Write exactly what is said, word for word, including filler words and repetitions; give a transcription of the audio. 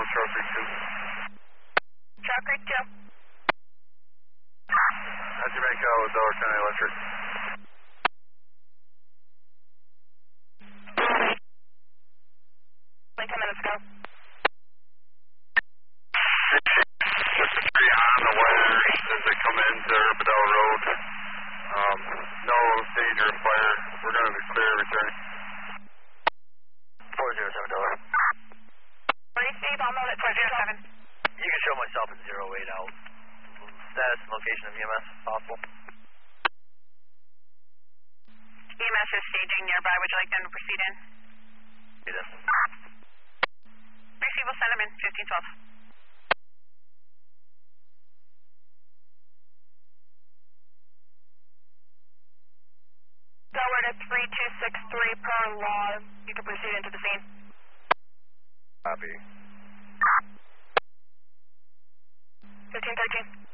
Trail Creek two. Trail Creek two. How'd you make out with Delaware County Electric? Like ten minutes ago. three on the wires as they come into Urbadell Road. Um, no danger of fire. We're going to be clear returning. four zero seven Delaware. Ready, Steve? I'll note it four zero seven. You can show myself in zero eight out. Status and location of E M S, if possible. E M S is staging nearby. Would you like them to proceed in? See this. Receive, we'll send them in. fifteen twelve. Delaware to three two six three per law. You can proceed into the scene. Copy. fifteen thirteen.